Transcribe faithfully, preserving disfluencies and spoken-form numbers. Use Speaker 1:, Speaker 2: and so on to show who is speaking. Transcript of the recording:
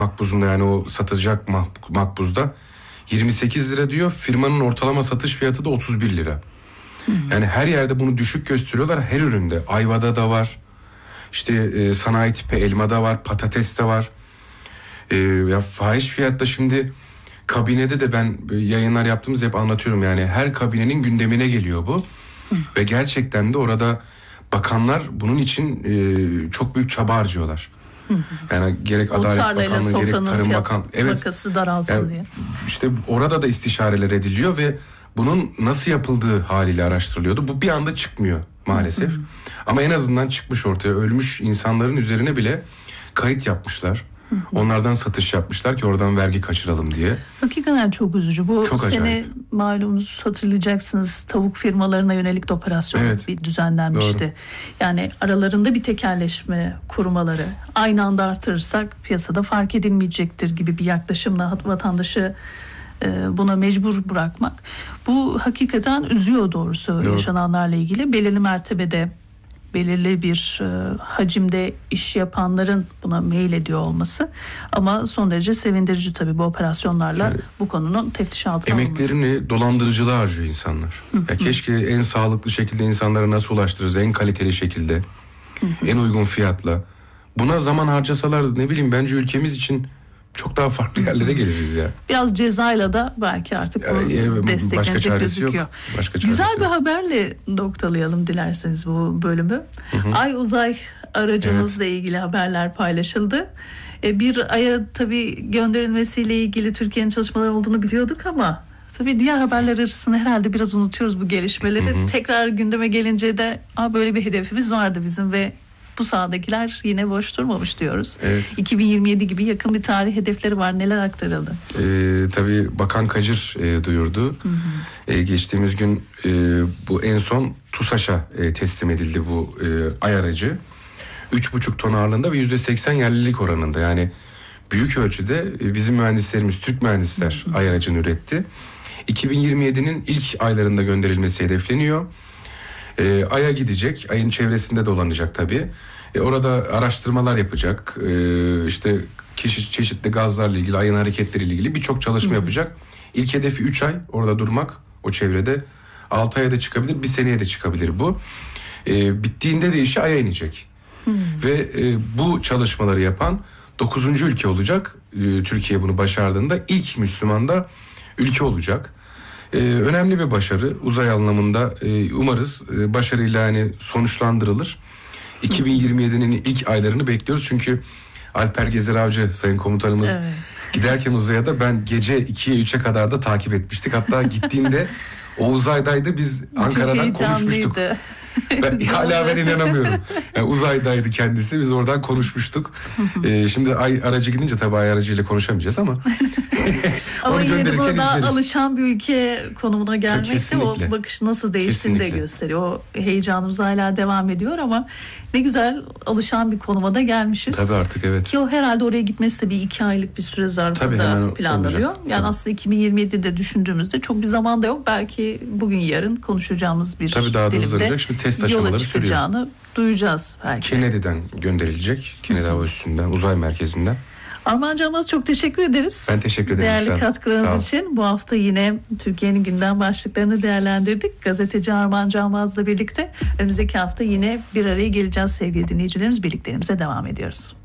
Speaker 1: makbuzunda, yani o satacak makbuzda yirmi sekiz lira diyor. Firmanın ortalama satış fiyatı da otuz bir lira. Hı. Yani her yerde bunu düşük gösteriyorlar, her üründe. Ayvada da var. İşte e, sanayi tipi elmada var, patates de var. E, ya fahiş fiyatta şimdi kabinede de ben yayınlar yaptığımızda hep anlatıyorum, yani her kabinenin gündemine geliyor bu. Hı. Ve gerçekten de orada bakanlar bunun için e, çok büyük çaba harcıyorlar. Hı hı. Yani gerek Adalet Bakanlığı gerek Tarım Bakanlığı, evet,
Speaker 2: makası daralsın yani, diye.
Speaker 1: İşte orada da istişareler ediliyor ve bunun nasıl yapıldığı haliyle araştırılıyordu. Bu bir anda çıkmıyor maalesef. Hı hı. Ama en azından çıkmış ortaya. Ölmüş insanların üzerine bile kayıt yapmışlar. Hı hı. Onlardan satış yapmışlar ki oradan vergi kaçıralım diye.
Speaker 2: Hakikaten çok üzücü. Bu
Speaker 1: çok
Speaker 2: sene
Speaker 1: acayip.
Speaker 2: Malumunuz, hatırlayacaksınız, tavuk firmalarına yönelik de operasyon
Speaker 1: evet.
Speaker 2: bir düzenlenmişti. Doğru. Yani aralarında bir tekelleşme kurmaları, aynı anda artırırsak piyasada fark edilmeyecektir gibi bir yaklaşımla vatandaşı buna mecbur bırakmak. Bu hakikaten üzüyor doğrusu. Doğru. Yaşananlarla ilgili. Belirli mertebede, belirli bir e, hacimde iş yapanların buna meyil ediyor olması. Ama son derece sevindirici tabii bu operasyonlarla yani, bu konunun teftiş altına alınması.
Speaker 1: Emeklerini dolandırıcılığa harcıyor insanlar. Ya keşke en sağlıklı şekilde insanlara nasıl ulaştırırız, en kaliteli şekilde, en uygun fiyatla. Buna zaman harcasalar, ne bileyim, bence ülkemiz için çok daha farklı yerlere geliriz ya.
Speaker 2: Biraz cezayla da belki artık bu
Speaker 1: ya,
Speaker 2: desteklenecek gözüküyor.
Speaker 1: Yok. Başka
Speaker 2: Güzel bir
Speaker 1: yok.
Speaker 2: haberle noktalayalım dilerseniz bu bölümü. Hı hı. Ay uzay aracımızla evet. ilgili haberler paylaşıldı. Bir Ay'a tabii gönderilmesiyle ilgili Türkiye'nin çalışmaları olduğunu biliyorduk ama tabii diğer haberler arasında herhalde biraz unutuyoruz bu gelişmeleri. Hı hı. Tekrar gündeme gelince de böyle bir hedefimiz vardı bizim ve bu sahadakiler yine boş durmamış diyoruz. Evet. iki bin yirmi yedi gibi yakın bir tarih hedefleri var. Neler aktarıldı?
Speaker 1: Ee, tabii Bakan Kacır e, duyurdu. Hı hı. E, geçtiğimiz gün e, bu en son TUSAŞ'a e, teslim edildi bu e, Ay aracı. üç buçuk ton ağırlığında ve yüzde seksen yerlilik oranında. Yani büyük ölçüde e, bizim mühendislerimiz, Türk mühendisler hı hı. Ay aracını üretti. iki bin yirmi yedinin ilk aylarında gönderilmesi hedefleniyor. E, Ay'a gidecek, Ay'ın çevresinde dolanacak tabii. E, orada araştırmalar yapacak, e, işte çeşit, çeşitli gazlarla ilgili, Ay'ın hareketleriyle ilgili birçok çalışma hmm. yapacak. İlk hedefi üç ay orada durmak, o çevrede. altı aya da çıkabilir, bir seneye de çıkabilir bu. E, bittiğinde de işi Ay'a inecek. Hmm. Ve e, bu çalışmaları yapan dokuzuncu ülke olacak. E, Türkiye bunu başardığında ilk Müslüman da ülke olacak. Ee, önemli bir başarı uzay anlamında, ee, umarız e, başarıyla yani sonuçlandırılır. iki bin yirmi yedinin ilk aylarını bekliyoruz çünkü Alper Gezer Avcı Sayın Komutanımız evet. giderken uzaya da ben gece ikiye üçe kadar da takip etmiştik. Hatta gittiğinde o uzaydaydı, biz Ankara'dan konuşmuştuk. Ben, hala ben inanamıyorum. Yani uzaydaydı kendisi, biz oradan konuşmuştuk. ee, şimdi Ay aracı gidince tabii Ay aracıyla konuşamayacağız ama.
Speaker 2: Ama yine de burada alışan bir ülke konumuna gelmekte o bakış nasıl değiştiğini de gösteriyor. O heyecanımız hala devam ediyor ama ne güzel alışan bir konuma da gelmişiz.
Speaker 1: Tabii artık evet.
Speaker 2: Ki o herhalde oraya gitmesi de bir iki aylık bir süre zarfında planlanıyor. Olacak. Yani tabii. Aslında iki bin yirmi yedide düşündüğümüzde çok bir zaman da yok. Belki bugün yarın konuşacağımız bir
Speaker 1: tabii daha da hızlanacak. Şimdi test aşamaları sürüyor.
Speaker 2: Duyacağız belki.
Speaker 1: Kennedy'den gönderilecek. Kennedy Hava Üssü'nden, uzay merkezinden.
Speaker 2: Armağan Canmaz, çok teşekkür ederiz.
Speaker 1: Ben teşekkür ederim.
Speaker 2: Değerli katkılarınız için. Bu hafta yine Türkiye'nin gündem başlıklarını değerlendirdik. Gazeteci Armağan Canmaz'la birlikte önümüzdeki hafta yine bir araya geleceğiz sevgili dinleyicilerimiz. Birliklerimize devam ediyoruz.